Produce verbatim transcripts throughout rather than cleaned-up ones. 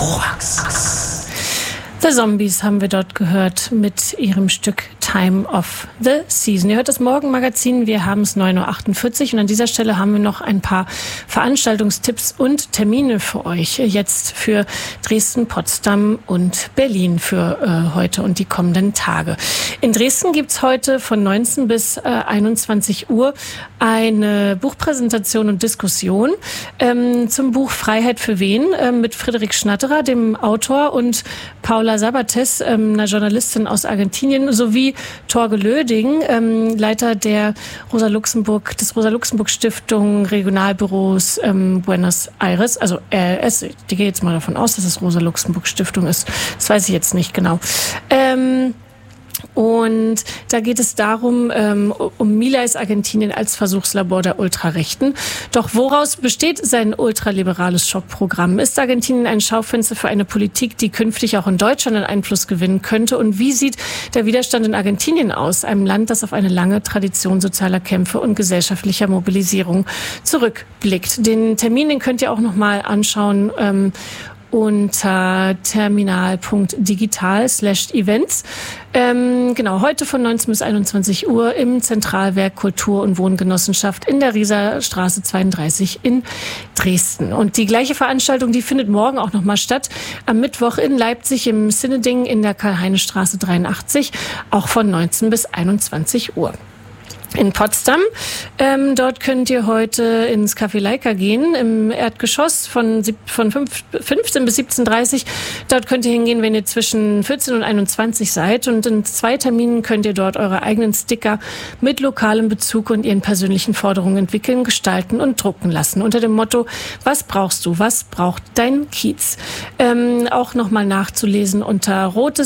Korax. The Zombies haben wir dort gehört mit ihrem Stück Time of the Season. Ihr hört das Morgenmagazin, wir haben es neun Uhr achtundvierzig und an dieser Stelle haben wir noch ein paar Veranstaltungstipps und Termine für euch. Jetzt für Dresden, Potsdam und Berlin für äh, heute und die kommenden Tage. In Dresden gibt's heute von neunzehn bis äh, einundzwanzig Uhr eine Buchpräsentation und Diskussion ähm, zum Buch Freiheit für wen äh, mit Friedrich Schnatterer, dem Autor, und Paula Sabates, ähm, einer Journalistin aus Argentinien, sowie Torge Löding, ähm, Leiter der Rosa Luxemburg, des Rosa Luxemburg Stiftung Regionalbüros ähm, Buenos Aires. Also R R S, ich gehe jetzt mal davon aus, dass es Rosa Luxemburg Stiftung ist. Das weiß ich jetzt nicht genau. Ähm, Und da geht es darum, ähm, um Milais Argentinien als Versuchslabor der Ultrarechten. Doch woraus besteht sein ultraliberales Schockprogramm? Ist Argentinien ein Schaufenster für eine Politik, die künftig auch in Deutschland einen Einfluss gewinnen könnte? Und wie sieht der Widerstand in Argentinien aus? Einem Land, das auf eine lange Tradition sozialer Kämpfe und gesellschaftlicher Mobilisierung zurückblickt. Den Termin, den könnt ihr auch noch mal anschauen, ähm, unter terminal.digital slash events. Ähm, genau, heute von neunzehn bis einundzwanzig Uhr im Zentralwerk Kultur- und Wohngenossenschaft in der Rieserstraße zweiunddreißig in Dresden. Und die gleiche Veranstaltung, die findet morgen auch nochmal statt. Am Mittwoch in Leipzig im Sineding in der Karl-Heine-Straße dreiundachtzig, auch von neunzehn bis einundzwanzig Uhr. In Potsdam, ähm, dort könnt ihr heute ins Café Leica gehen, im Erdgeschoss von, von fünfzehn bis siebzehn Uhr dreißig. Dort könnt ihr hingehen, wenn ihr zwischen vierzehn und einundzwanzig seid. Und in zwei Terminen könnt ihr dort eure eigenen Sticker mit lokalem Bezug und ihren persönlichen Forderungen entwickeln, gestalten und drucken lassen. Unter dem Motto, was brauchst du, was braucht dein Kiez? Ähm, auch nochmal nachzulesen unter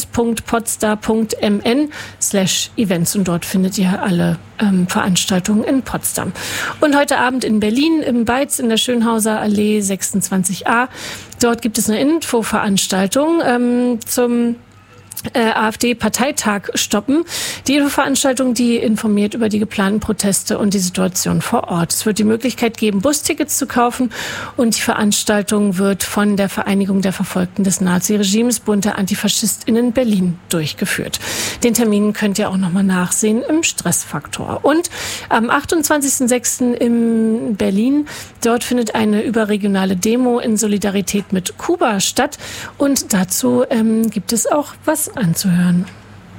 rotes.potsdam.mn slash events. Und dort findet ihr alle ähm, Veranstaltungen in Potsdam. Und heute Abend in Berlin im Beiz in der Schönhauser Allee sechsundzwanzig a. Dort gibt es eine Infoveranstaltung ähm, zum Äh, AfD-Parteitag stoppen. Die Veranstaltung, die informiert über die geplanten Proteste und die Situation vor Ort. Es wird die Möglichkeit geben, Bustickets zu kaufen, und die Veranstaltung wird von der Vereinigung der Verfolgten des Naziregimes, Bund der AntifaschistInnen Berlin, durchgeführt. Den Termin könnt ihr auch nochmal nachsehen im Stressfaktor. Und am achtundzwanzigsten sechsten in Berlin, dort findet eine überregionale Demo in Solidarität mit Kuba statt, und dazu ähm, gibt es auch was anzuhören.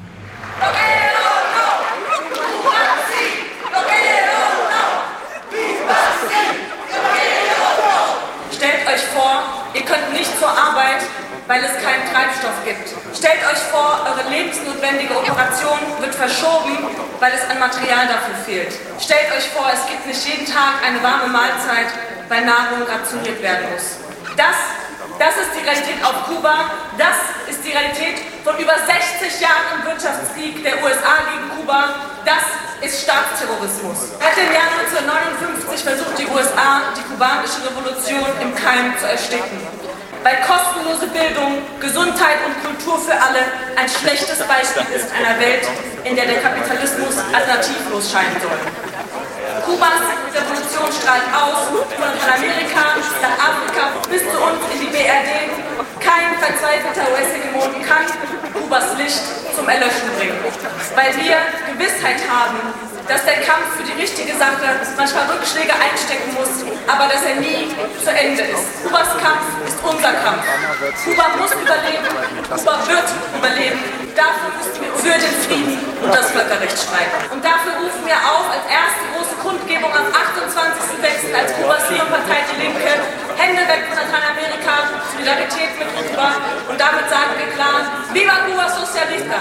Stellt euch vor, ihr könnt nicht zur Arbeit, weil es keinen Treibstoff gibt. Stellt euch vor, eure lebensnotwendige Operation wird verschoben, weil es an Material dafür fehlt. Stellt euch vor, es gibt nicht jeden Tag eine warme Mahlzeit, weil Nahrung rationiert werden muss. Das, das ist die Realität auf Kuba. Das ist die Realität von über sechzig Jahren Wirtschaftskrieg der U S A gegen Kuba. Das ist Staatsterrorismus. Seit dem Jahr neunzehnhundertneunundfünfzig versucht die U S A, die kubanische Revolution im Keim zu ersticken. Weil kostenlose Bildung, Gesundheit und Kultur für alle ein schlechtes Beispiel ist einer Welt, in der der Kapitalismus alternativlos scheinen soll. Kubas Revolution strahlt aus, von Amerika nach Afrika bis zu uns in die B R D. Kein verzweifelter U S-Hegemon kann Kubas Licht zum Erlöschen bringen. Weil wir Gewissheit haben, dass der Kampf für die richtige Sache manchmal Rückschläge einstecken muss, aber dass er nie zu Ende ist. Kubas Kampf ist unser Kampf. Kuba muss überleben, Kuba wird überleben. Dafür müssen wir für den Frieden und das Völkerrecht streiten. Und dafür rufen wir auf, als erste große Kundgebung am achtundzwanzigsten sechsten als Kubas Partei Die Linke, Hände weg von Lateinamerika, Solidarität mit Kuba, und damit sagen wir klar, Viva Cuba Socialista!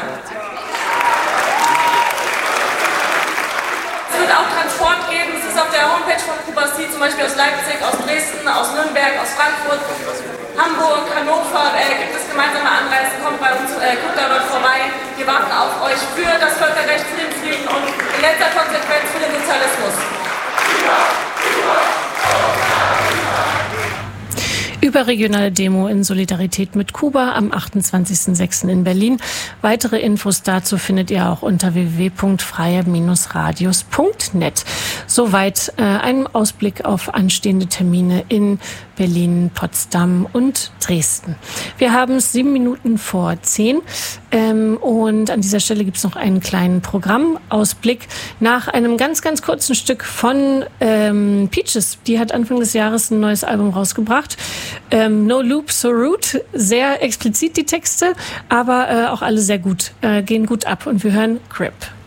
Es wird auch Transport geben, es ist auf der Homepage von Kuba C, zum Beispiel aus Leipzig, aus Dresden, aus Nürnberg, aus Frankfurt, Hamburg, Hannover, äh, gibt es gemeinsame Anreisen, kommt bei uns, äh, guckt da dort vorbei. Wir warten auf euch für das Völkerrecht, für den Frieden und in letzter Konsequenz für den Sozialismus. Überregionale Demo in Solidarität mit Kuba am achtundzwanzigsten sechsten in Berlin. Weitere Infos dazu findet ihr auch unter w w w punkt freie radios punkt net. Soweit äh, ein Ausblick auf anstehende Termine in Berlin, Potsdam und Dresden. Wir haben es sieben Minuten vor zehn ähm, und an dieser Stelle gibt es noch einen kleinen Programmausblick nach einem ganz, ganz kurzen Stück von ähm, Peaches. Die hat Anfang des Jahres ein neues Album rausgebracht. Ähm, No Loop, So Rude. Sehr explizit die Texte, aber äh, auch alle sehr gut, äh, gehen gut ab und wir hören Grip.